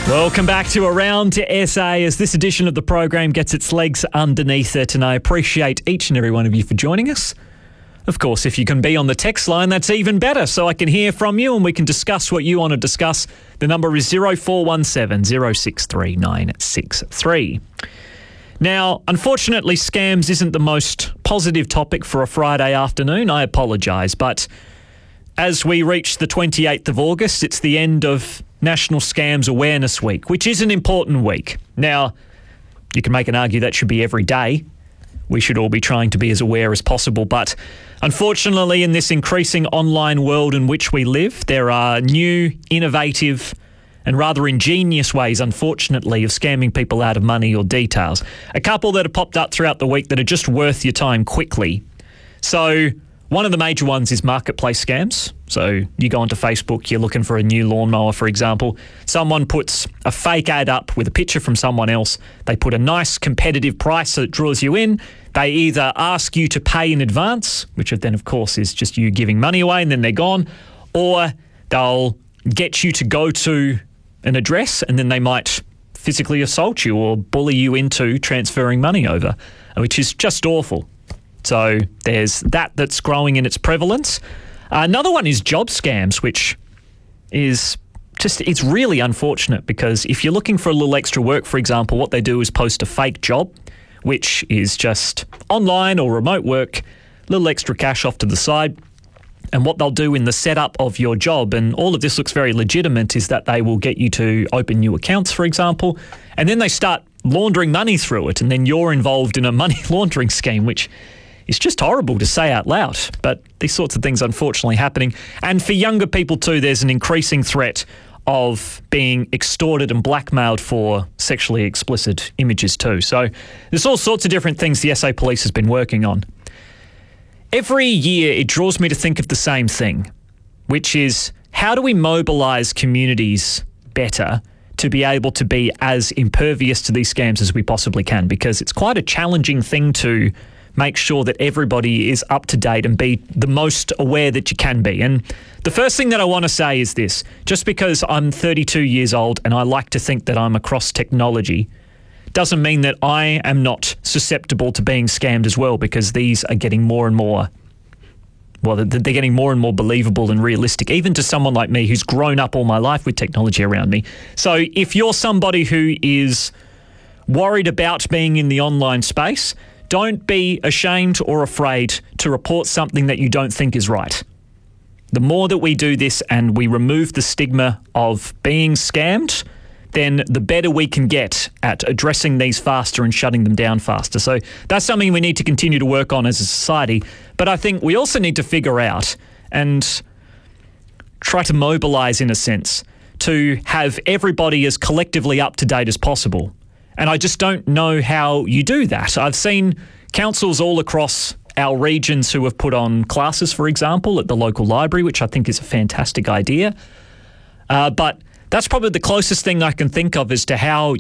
Welcome back to Around to SA as this edition of the program gets its legs underneath it, and I appreciate each and every one of you for joining us. Of course, if you can be on the text line, that's even better, so I can hear from you and we can discuss what you want to discuss. The number is 0417 063 963. Now, unfortunately, scams isn't the most positive topic for a Friday afternoon. I apologise, but as we reach the 28th of August, it's the end of National Scams Awareness Week, which is an important week. Now, you can make an argument that should be every day. We should all be trying to be as aware as possible. But unfortunately, in this increasing online world in which we live, there are new, innovative and rather ingenious ways, unfortunately, of scamming people out of money or details. A couple that have popped up throughout the week that are just worth your time quickly. So one of the major ones is marketplace scams. So you go onto Facebook, you're looking for a new lawnmower, for example. Someone puts a fake ad up with a picture from someone else. They put a nice competitive price so it draws you in. They either ask you to pay in advance, which then, of course, is just you giving money away and then they're gone, or they'll get you to go to an address and then they might physically assault you or bully you into transferring money over, which is just awful. So there's that's growing in its prevalence. Another one is job scams, which is it's really unfortunate because if you're looking for a little extra work, for example, what they do is post a fake job, which is just online or remote work, little extra cash off to the side. And what they'll do in the setup of your job, and all of this looks very legitimate, is that they will get you to open new accounts, for example, and then they start laundering money through it, and then you're involved in a money laundering scheme, which is just horrible to say out loud. But these sorts of things unfortunately happening. And for younger people too, there's an increasing threat of being extorted and blackmailed for sexually explicit images too. So there's all sorts of different things the SA Police has been working on. Every year it draws me to think of the same thing, which is how do we mobilise communities better to be able to be as impervious to these scams as we possibly can? Because it's quite a challenging thing to make sure that everybody is up to date and be the most aware that you can be. And the first thing that I want to say is this: just because I'm 32 years old and I like to think that I'm across technology doesn't mean that I am not susceptible to being scammed as well, because these are getting more and more, well, they're getting more and more believable and realistic, even to someone like me who's grown up all my life with technology around me. So if you're somebody who is worried about being in the online space, don't be ashamed or afraid to report something that you don't think is right. The more that we do this and we remove the stigma of being scammed, then the better we can get at addressing these faster and shutting them down faster. So that's something we need to continue to work on as a society. But I think we also need to figure out and try to mobilise, in a sense, to have everybody as collectively up to date as possible. And I just don't know how you do that. I've seen councils all across our regions who have put on classes, for example, at the local library, which I think is a fantastic idea. But that's probably the closest thing I can think of as to how